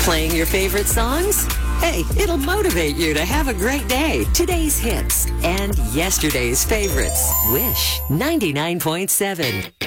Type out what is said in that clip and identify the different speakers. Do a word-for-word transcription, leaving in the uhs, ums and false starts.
Speaker 1: Playing your favorite songs? Hey, it'll motivate you to have a great day. Today's hits and yesterday's favorites. Wish ninety-nine point seven.